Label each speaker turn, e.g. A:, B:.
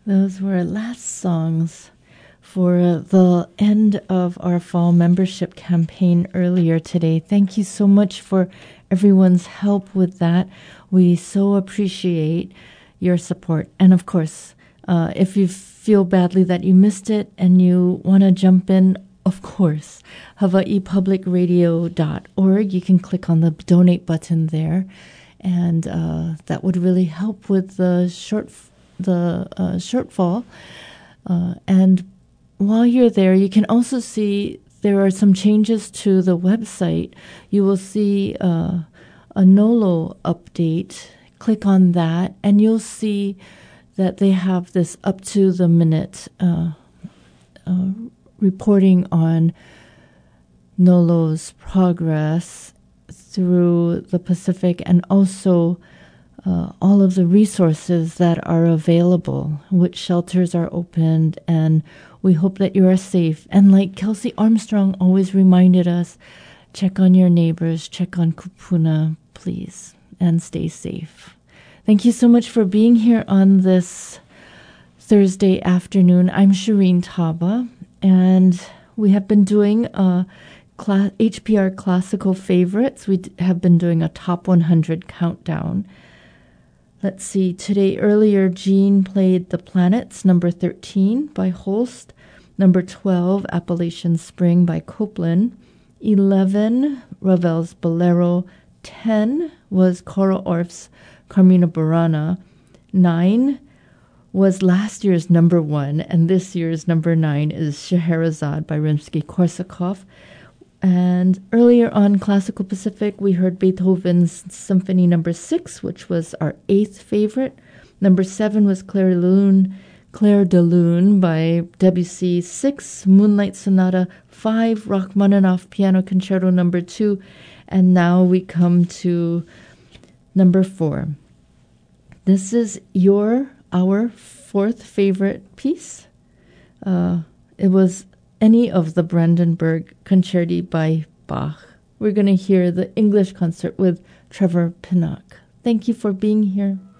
A: Those were last songs for the end of our fall membership campaign earlier today. Thank you so much for everyone's help with that. We so appreciate your support. And of course, if you feel badly that you missed it and you want to jump in, of course, hawaiipublicradio.org. You can click on the donate button there, and that would really help with the shortfall. And while you're there, you can also see there are some changes to the website. You will see a NOLO update. Click on that, and you'll see that they have this up-to-the-minute reporting on NOLO's progress through the Pacific, and also all of the resources that are available, which shelters are opened, and we hope that you are safe. And like Kelsey Armstrong always reminded us, check on your neighbors, check on kupuna, please, and stay safe. Thank you so much for being here on this Thursday afternoon. I'm Shireen Taba, and we have been doing HPR Classical Favorites. We have been doing a Top 100 countdown. Let's see, earlier, Jean played The Planets, number 13 by Holst. Number 12, Appalachian Spring by Copland. 11, Ravel's Bolero. 10 was Cora Orff's Carmina Burana. 9 was last year's number 1, and this year's number 9 is Scheherazade by Rimsky-Korsakov. And earlier on Classical Pacific, we heard Beethoven's Symphony number 6, which was our 8th favorite. Number 7 was Clair de Lune by Debussy. 6, Moonlight Sonata. 5, Rachmaninoff Piano Concerto number 2. And now we come to number 4. This is our 4th favorite piece. It was any of the Brandenburg Concerti by Bach. We're going to hear the English concert with Trevor Pinnock. Thank you for being here.